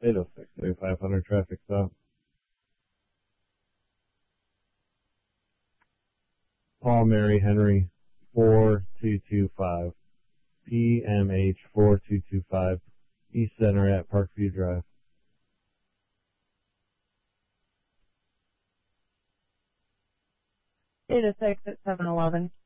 806, 500 traffic stop. Paul Mary Henry 4225. PMH 4225. East Center at Parkview Drive. 806 at 711.